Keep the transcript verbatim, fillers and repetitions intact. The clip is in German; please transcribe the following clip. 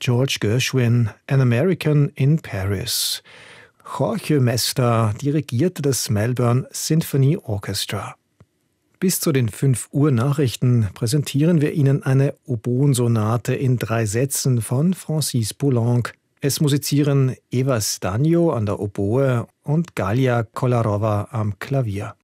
George Gershwin, An American in Paris. Jorge Mesta dirigierte das Melbourne Symphony Orchestra. Bis zu den fünf Uhr Nachrichten präsentieren wir Ihnen eine Oboensonate in drei Sätzen von Francis Poulenc. Es musizieren Eva Stagno an der Oboe und Galia Kolarova am Klavier.